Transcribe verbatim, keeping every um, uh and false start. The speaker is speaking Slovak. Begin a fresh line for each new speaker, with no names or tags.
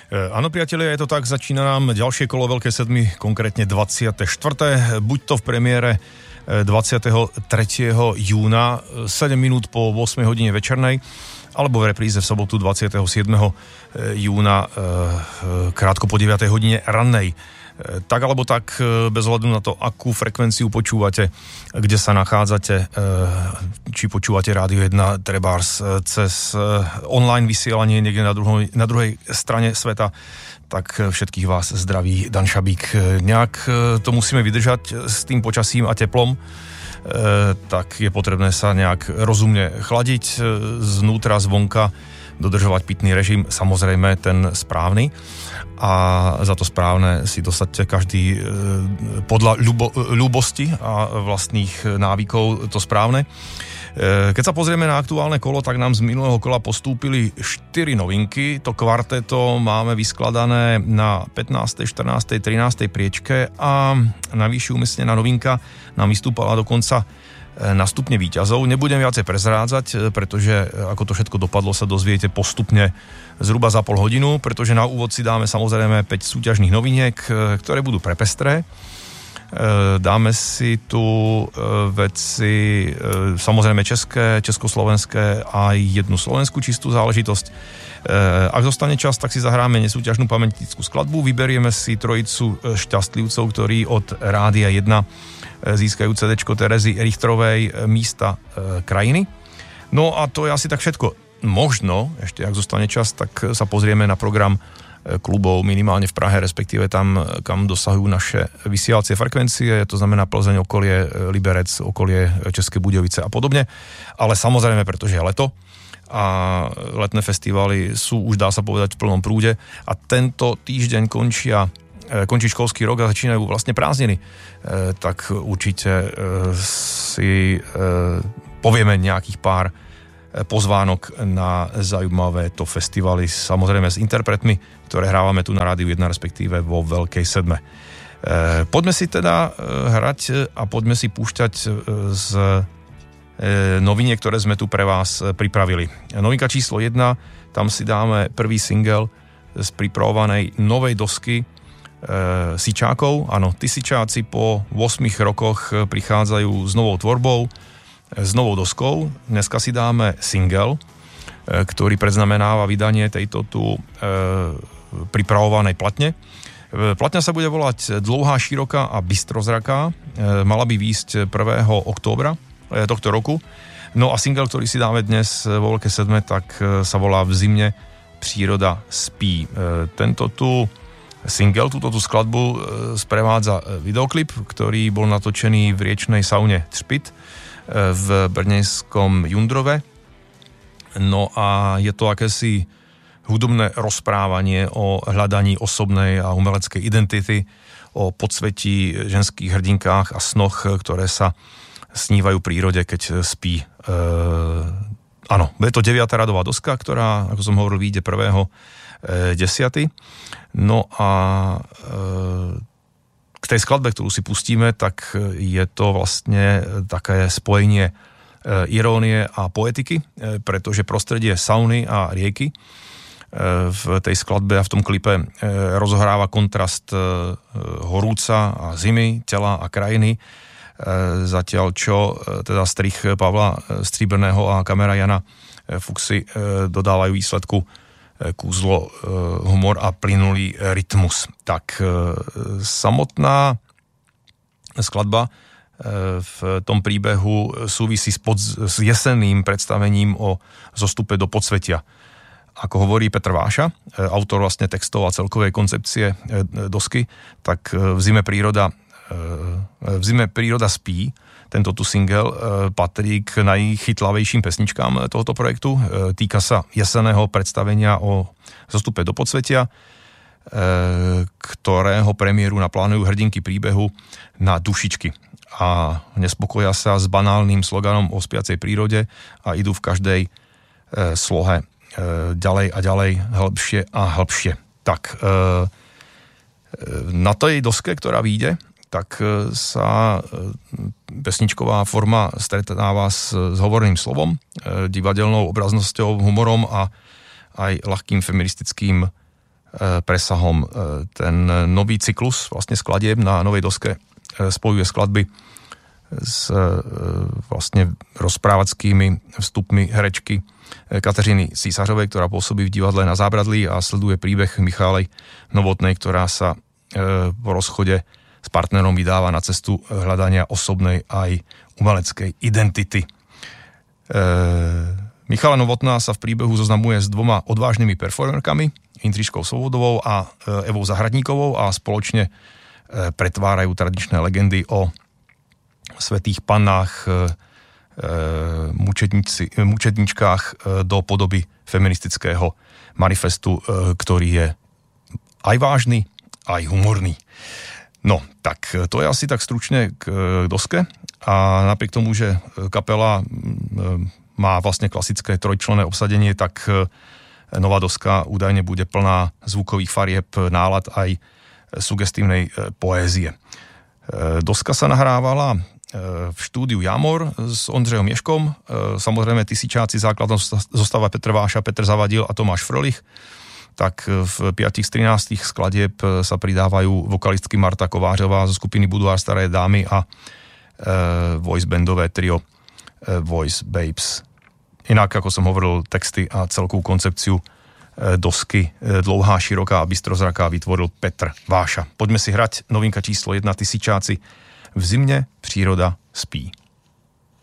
Áno, priatelia, je to tak, začína nám ďalšie kolo Veľkej sedmi, konkrétne dvadsiate štvrté Buď to v premiére dvadsiateho tretieho júna, sedem minút po ôsmej hodine večernej, alebo v repríze v sobotu dvadsiateho siedmeho júna, krátko po deviatej hodine rannej. Tak alebo tak, bez ohľadu na to, akú frekvenciu počúvate, kde sa nachádzate, či počúvate Rádio jeden, trebárs cez online vysielanie niekde na, druhoj, na druhej strane sveta, tak všetkých vás zdraví Dan Šabík. Nejak to musíme vydržať s tým počasím a teplom, tak je potrebné sa nejak rozumne chladiť znútra, zvonka, dodržovať pitný režim, samozrejme ten správny, a za to správne si dostaďte každý podľa ľubo, ľúbosti a vlastných návykov to správne. Keď sa pozrieme na aktuálne kolo, tak nám z minulého kola postúpili štyri novinky. To kvarteto máme vyskladané na pätnástej, štrnástej, trinástej priečke a najvyššie umiestnená novinka nám vystúpala dokonca na stupne víťazov. Nebudem viacej prezrádzať, pretože ako to všetko dopadlo, sa dozviete postupne zhruba za pol hodinu, pretože na úvod si dáme samozrejme päť súťažných noviniek, ktoré budú prepestré. Dáme si tu veci samozrejme české, československé a jednu slovenskú čistú záležitosť. Ak zostane čas, tak si zahráme nesúťažnú pamätnickú skladbu, vyberieme si trojicu šťastlivcov, ktorí od Rádia jeden získajú cédéčko Terezy Richtrovej Místa e, krajiny. No a to je asi tak všetko. Možno, ešte ak zostane čas, tak sa pozrieme na program klubov minimálne v Prahe, respektíve tam, kam dosahujú naše vysielacie frekvencie, to znamená Plzeň, okolie, Liberec, okolie České Budějovice a podobne. Ale samozrejme, pretože je leto a letné festivály sú, už dá sa povedať, v plnom prúde a tento týždeň končia končí školský rok a začínajú vlastne prázdniny, e, tak určite e, si e, povieme nejakých pár pozvánok na zaujímavé to festivaly, samozrejme s interpretmi, ktoré hrávame tu na Rádiu jeden, respektíve vo Veľkej sedme. E, poďme si teda hrať a poďme si púšťať z e, noviniek, ktoré sme tu pre vás pripravili. Novinka číslo jedna, tam si dáme prvý single z pripravovanej novej dosky E, Sičákov. Áno, tí Sičáci po ôsmich rokoch prichádzajú s novou tvorbou, s novou doskou. Dneska si dáme single, e, ktorý predznamenáva vydanie tejto tu e, pripravovanej platne. E, platňa sa bude volať Dlouhá, široká a bystrozraká. E, mala by výjsť prvého októbra e, tohto roku. No a single, ktorý si dáme dnes vo Veľkej sedme, tak e, sa volá V zimne príroda spí. E, tento tu single, túto tú skladbu sprevádza videoklip, ktorý bol natočený v riečnej saune Třpyt v brněnskom Jundrove. No a je to akési hudobné rozprávanie o hľadaní osobnej a umeleckej identity, o podsvetí, ženských hrdinkách a snoch, ktoré sa snívajú prírode, keď spí. E, áno, je to deviata radová doska, ktorá, ako som hovoril, vyjde prvého desiaty. No a e, k tej skladbe, ktorú si pustíme, tak je to vlastne také spojenie e, irónie a poetiky, e, pretože prostredie sauny a rieky e, v tej skladbe a v tom klipe e, rozohráva kontrast e, horúca a zimy, tela a krajiny, e, zatiaľ čo e, teda strich Pavla Stříbrného a kamera Jana e, Fuxy e, dodávajú výsledku kúzlo, humor a plynulý rytmus. Tak samotná skladba v tom príbehu súvisí s, pod, s jesenným predstavením o zostupe do podsvetia. Ako hovorí Petr Váša, autor vlastne textov a celkovej koncepcie dosky, tak v zime príroda v zime príroda spí. Tento tu single patrí k najchytlavejším pesničkám tohoto projektu. Týka sa jesenného predstavenia o zostupe do podsvetia, ktorého premiéru naplánujú hrdinky príbehu na dušičky. A nespokoja sa s banálnym sloganom o spiacej prírode a idú v každej slohe ďalej a ďalej, hĺbšie a hĺbšie. Tak na tej doske, ktorá vyjde, tak sa pesničková forma stretáva s, s hovorným slovom, divadelnou obraznosťou, humorom a aj ľahkým feministickým presahom. Ten nový cyklus vlastne skladieb na novej doske spojuje skladby s vlastne rozprávackými vstupmi herečky Kateřiny Císařovej, ktorá pôsobí v divadle Na zábradlí a sleduje príbeh Michálej Novotnej, ktorá sa po rozchode s partnerom vydáva na cestu hľadania osobnej aj umeleckej identity. Michala Novotná sa v príbehu zoznamuje s dvoma odvážnymi performerkami, Jindřiškou Svobodovou a Evou Zahradníkovou, a spoločne pretvárajú tradičné legendy o svätých pannách, mučedničkách do podoby feministického manifestu, ktorý je aj vážny, aj humorný. No, tak to je asi tak stručne k doske, a napriek tomu, že kapela má vlastne klasické trojčlenné obsadenie, tak nová doska údajne bude plná zvukových farieb, nálad aj sugestívnej poézie. Doska sa nahrávala v štúdiu Jamor s Ondřejom Ješkom, samozrejme Tysičáci, základná zostava Petr Váša, Petr Zavadil a Tomáš Frölich. Tak v piatich z trinástich skladieb sa pridávajú vokalistky Marta Kovářová zo skupiny Buduár Staré dámy a voice bandové trio Voice Babes. Inak, ako som hovoril, texty a celkovú koncepciu dosky dlouhá, široká a bystrozraká vytvoril Petr Váša. Poďme si hrať novinka číslo jedna, Tysičáci. V zimě příroda spí.